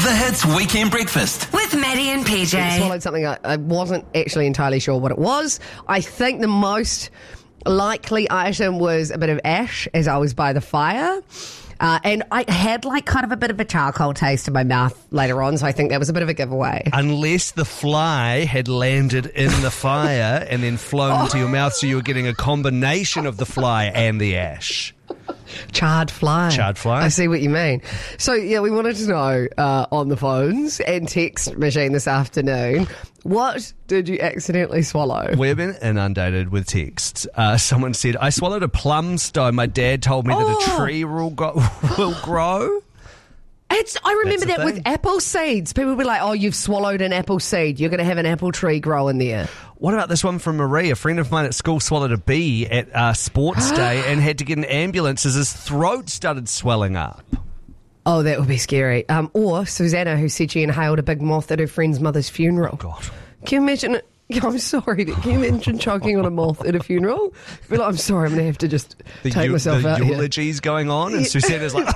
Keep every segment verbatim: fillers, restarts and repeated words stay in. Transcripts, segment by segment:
The Hits Weekend Breakfast with Maddie and P J. I swallowed something I, I wasn't actually entirely sure what it was. I think the most likely item was a bit of ash as I was by the fire. Uh, and I had like kind of a bit of a charcoal taste in my mouth later on, so I think that was a bit of a giveaway. Unless the fly had landed in the fire and then flown oh. into your mouth, so you were getting a combination of the fly and the ash. Charred fly. Charred fly. I see what you mean. So, yeah, we wanted to know uh, on the phones and text machine this afternoon, what did you accidentally swallow? We've been inundated with texts. Uh, someone said, I swallowed a plum stone. My dad told me oh. that a tree will, go- will grow. It's, I remember That's that with apple seeds. People would be like, oh, you've swallowed an apple seed. You're going to have an apple tree grow in there. What about this one from Marie? A friend of mine at school swallowed a bee at uh, sports day and had to get an ambulance as his throat started swelling up. Oh, that would be scary. Um, or Susanna, who said she inhaled a big moth at her friend's mother's funeral. Oh, God. Can you imagine it? I'm sorry, but can you imagine choking on a moth at a funeral? Be like, I'm sorry, I'm going to have to just the take u- myself the out The here. eulogy's going on and Susanna's like...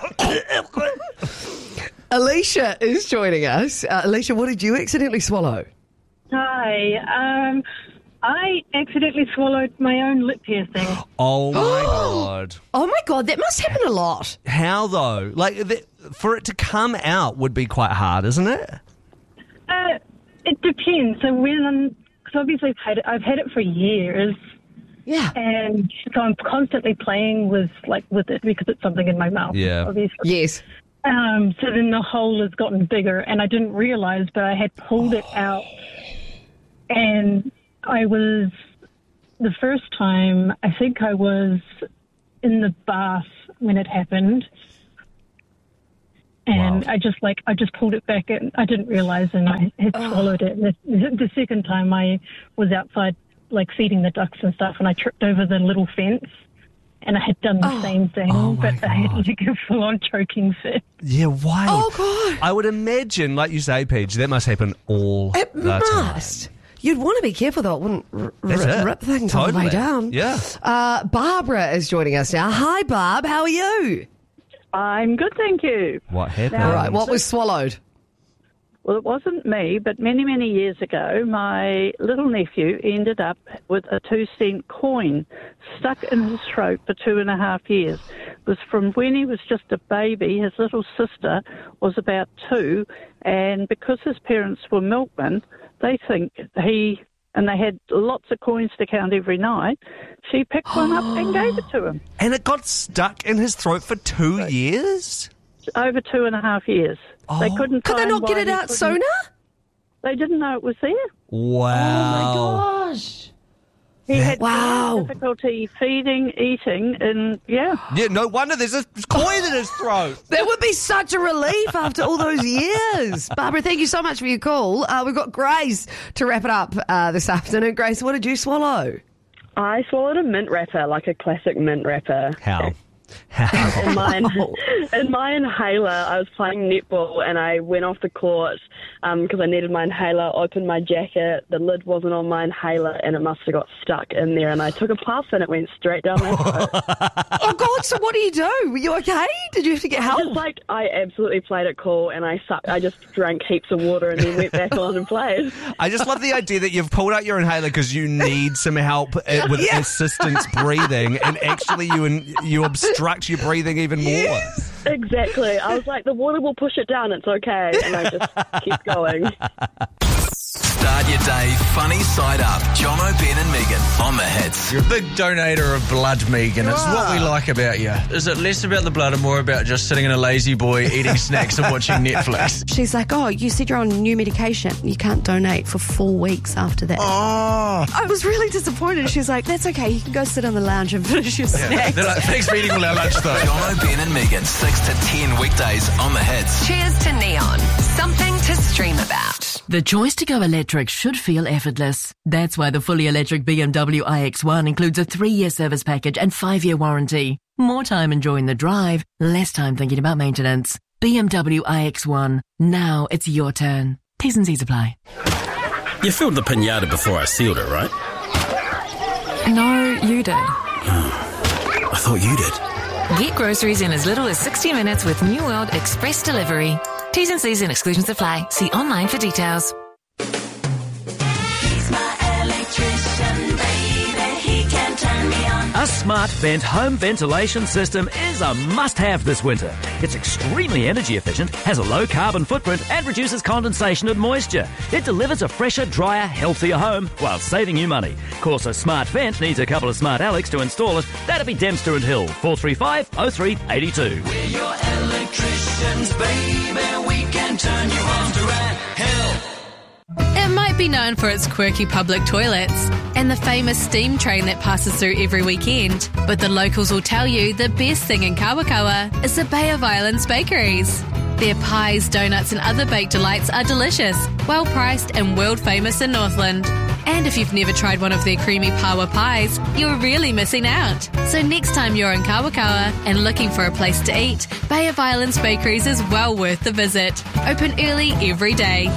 Alicia is joining us. Uh, Alicia, what did you accidentally swallow? Hi. Um, I accidentally swallowed my own lip piercing. Oh, my God. Oh, my God, that must happen a lot. How, though? Like, the, for it to come out would be quite hard, isn't it? Uh, it depends. So when, because obviously I've had, it, I've had it for years. Yeah. And so I'm constantly playing with, like, with it because it's something in my mouth. Yeah. Obviously. Yes. Um, so then the hole has gotten bigger, and I didn't realise, but I had pulled it out. And I was, the first time, I think I was in the bath when it happened. And Wow. I just, like, I just pulled it back, and I didn't realise, and I had oh. swallowed it. And the, the second time I was outside, like, feeding the ducks and stuff, and I tripped over the little fence. And I had done the oh. same thing, oh but God. I had like a full-on choking fit. Yeah, why? Oh, God. I would imagine, like you say, Paige, that must happen all It the must. time. You'd want to be careful, though. It wouldn't r- That's rip, it. rip things Totally. all the way down. Yeah. Uh, Barbara is joining us now. Hi, Barb. How are you? I'm good, thank you. What happened? All right. What was swallowed? Well, it wasn't me, but many, many years ago, my little nephew ended up with a two-cent coin stuck in his throat for two and a half years. It was from when he was just a baby. His little sister was about two, and because his parents were milkmen, they think he, and they had lots of coins to count every night, she picked one up and gave it to him. And it got stuck in his throat for two years? Over two and a half years. Oh. They couldn't Could they find not get why it he out couldn't- sooner? They didn't know it was there. Wow. Oh, my gosh. He had Wow. difficulty feeding, eating, and yeah. Yeah, no wonder there's a coin in his throat. That would be such a relief after all those years. Barbara, thank you so much for your call. Uh, we've got Grace to wrap it up uh, this afternoon. Grace, what did you swallow? I swallowed a mint wrapper, like a classic mint wrapper. How? How? In my, in my inhaler, I was playing netball and I went off the court because um, I needed my inhaler, opened my jacket, the lid wasn't on my inhaler and it must have got stuck in there and I took a puff and it went straight down my throat. Oh, God, so what do you do? Were you okay? Did you have to get help? Just like, I absolutely played it cool and I sucked, I just drank heaps of water and then went back on and played. I just love the idea that you've pulled out your inhaler because you need some help uh, with Yeah. assistance breathing and actually you you obstruct your breathing even more. Yes. Exactly. I was like, the water will push it down, it's okay. And I just keep going. Start your day funny side up. Jono, Ben and Megan on the Hits. You're a big donator of blood, Megan. It's what we like about you. Is it less about the blood and more about just sitting in a lazy boy, eating snacks and watching Netflix? She's like, oh, you said you're on new medication. You can't donate for four weeks after that. Oh. I was really disappointed. She's like, that's okay. You can go sit on the lounge and finish your snacks. They're like, thanks for eating all our lunch, though. Jono, Ben and Megan, six to ten weekdays on the Hits. Cheers to Neon. Something to stream about. The choice to go electric should feel effortless. That's why the fully electric B M W i X one includes a three-year service package and five-year warranty. More time enjoying the drive, less time thinking about maintenance. B M W i X one. Now it's your turn. T's and C's apply. You filled the pinata before I sealed it, right? No, you did. Oh, I thought you did. Get groceries in as little as sixty minutes with New World Express Delivery. T's and C's and exclusions apply. See online for details. He's my electrician, baby. He can turn me on. A Smart Vent home ventilation system is a must-have this winter. It's extremely energy efficient, has a low carbon footprint and reduces condensation and moisture. It delivers a fresher, drier, healthier home while saving you money. Of course, a Smart Vent needs a couple of Smart Alex to install it. That'd be Dempster and Hill, four three five, oh three eight two. We're your electricians, baby. We can turn you on to red hill. It might be known for its quirky public toilets and the famous steam train that passes through every weekend, but the locals will tell you the best thing in Kawakawa is the Bay of Islands bakeries. Their pies, donuts and other baked delights are delicious, well priced and world famous in Northland. And if you've never tried one of their creamy pawa pies, you're really missing out. So next time you're in Kawakawa and looking for a place to eat, Bay of Islands Bakeries is well worth the visit. Open early every day.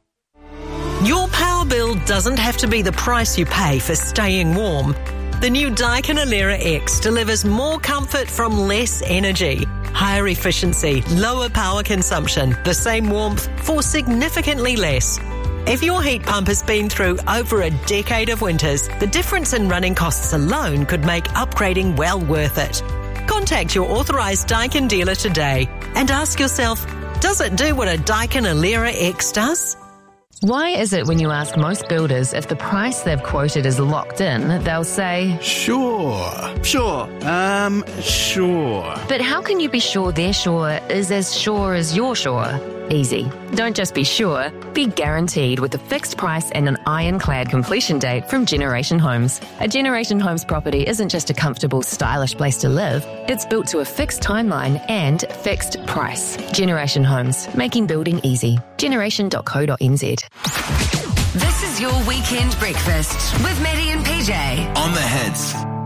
Your power bill doesn't have to be the price you pay for staying warm. The new Daikin Alera X delivers more comfort from less energy, higher efficiency, lower power consumption, the same warmth for significantly less. If your heat pump has been through over a decade of winters, the difference in running costs alone could make upgrading well worth it. Contact your authorised Daikin dealer today and ask yourself, does it do what a Daikin Alera X does? Why is it when you ask most builders if the price they've quoted is locked in, they'll say, Sure, sure, um, sure. But how can you be sure their sure is as sure as you're sure? Easy. Don't just be sure, be guaranteed with a fixed price and an ironclad completion date from Generation Homes. A Generation Homes property isn't just a comfortable, stylish place to live. It's built to a fixed timeline and fixed price. Generation Homes, making building easy. generation dot co dot n z. This is your weekend breakfast with Maddie and P J. On the Hits.